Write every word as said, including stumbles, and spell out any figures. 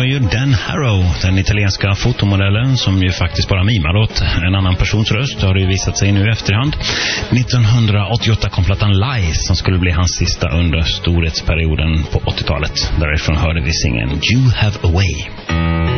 ju Dan Harrow, den italienska fotomodellen som ju faktiskt bara mimar åt en annan persons röst. Det har det ju visat sig nu i efterhand. nittonhundraåttioåtta kom plattan Lies som skulle bli hans sista under storhetsperioden på åttiotalet. Därifrån hörde vi singeln You Have a Way.